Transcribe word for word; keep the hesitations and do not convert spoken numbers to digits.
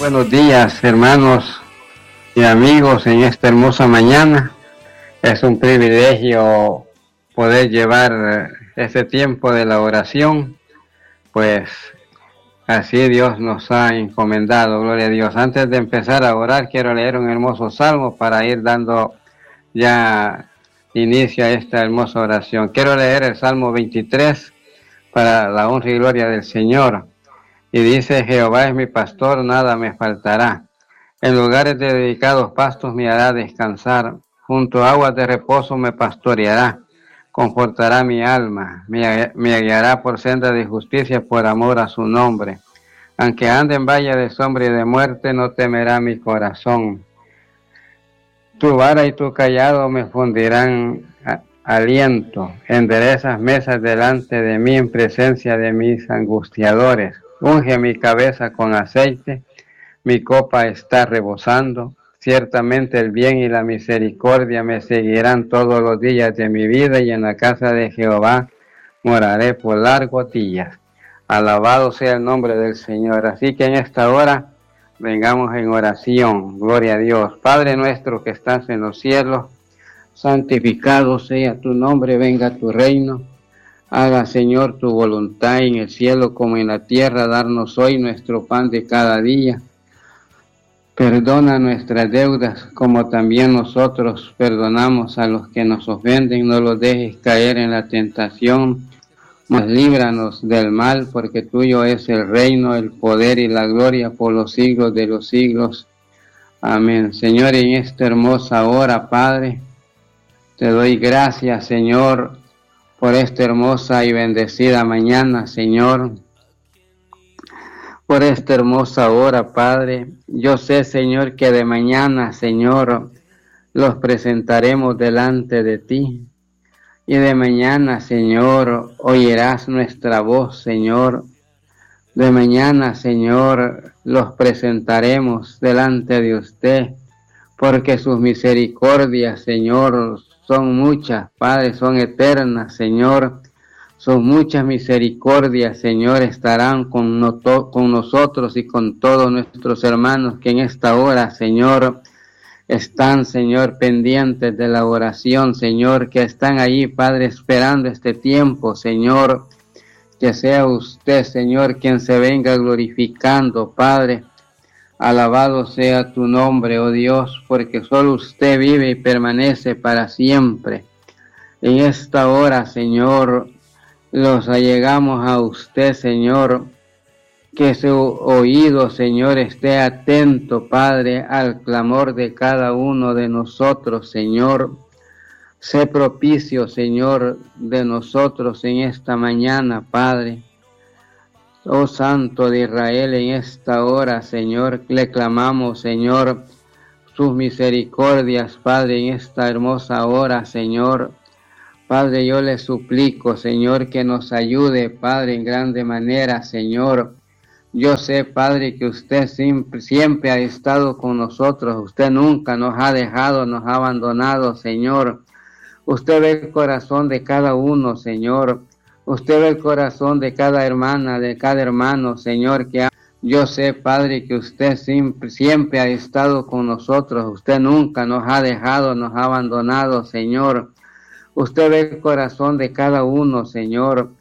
Buenos días, hermanos y amigos, en esta hermosa mañana. Es un privilegio poder llevar este tiempo de la oración, pues así Dios nos ha encomendado, gloria a Dios. Antes de empezar a orar, quiero leer un hermoso salmo para ir dando ya inicio a esta hermosa oración. Quiero leer el Salmo veintitrés para la honra y gloria del Señor. Y dice: Jehová es mi pastor, nada me faltará. En lugares de dedicados pastos me hará descansar. Junto a aguas de reposo me pastoreará. Confortará mi alma. Me, me guiará por senda de justicia por amor a su nombre. Aunque ande en valle de sombra y de muerte, no temerá mi corazón. Tu vara y tu callado me fundirán a, aliento. Enderezas mesas delante de mí en presencia de mis angustiadores. Unge mi cabeza con aceite, mi copa está rebosando. Ciertamente el bien y la misericordia me seguirán todos los días de mi vida, y en la casa de Jehová moraré por largos días. Alabado sea el nombre del Señor. Así que en esta hora vengamos en oración. Gloria a Dios. Padre nuestro que estás en los cielos, santificado sea tu nombre, venga tu reino. Haga, Señor, tu voluntad en el cielo como en la tierra. Darnos hoy nuestro pan de cada día. Perdona nuestras deudas como también nosotros perdonamos a los que nos ofenden. No los dejes caer en la tentación, mas líbranos del mal, porque tuyo es el reino, el poder y la gloria por los siglos de los siglos. Amén. Señor, en esta hermosa hora, Padre, te doy gracias, Señor, por esta hermosa y bendecida mañana, Señor, por esta hermosa hora, Padre. Yo sé, Señor, que de mañana, Señor, los presentaremos delante de ti, y de mañana, Señor, oirás nuestra voz, Señor. De mañana, Señor, los presentaremos delante de usted, porque sus misericordias, Señor, son muchas, Padre, son eternas, Señor. Son muchas misericordias, Señor, estarán con, noto, con nosotros y con todos nuestros hermanos que en esta hora, Señor, están, Señor, pendientes de la oración, Señor, que están allí, Padre, esperando este tiempo, Señor. Que sea usted, Señor, quien se venga glorificando, Padre. Alabado sea tu nombre, oh Dios, porque solo usted vive y permanece para siempre. En esta hora, Señor, los allegamos a usted, Señor. Que su oído, Señor, esté atento, Padre, al clamor de cada uno de nosotros, Señor. Sé propicio, Señor, de nosotros en esta mañana, Padre. Oh Santo de Israel, en esta hora, Señor, le clamamos, Señor, sus misericordias, Padre, en esta hermosa hora, Señor. Padre, yo le suplico, Señor, que nos ayude, Padre, en grande manera, Señor. Yo sé, Padre, que usted siempre, siempre ha estado con nosotros. Usted nunca nos ha dejado, nos ha abandonado, Señor. Usted ve el corazón de cada uno, Señor. Usted ve el corazón de cada hermana, de cada hermano, Señor, que ha... Yo sé, Padre, que usted siempre, siempre ha estado con nosotros. Usted nunca nos ha dejado, nos ha abandonado, Señor. Usted ve el corazón de cada uno, Señor.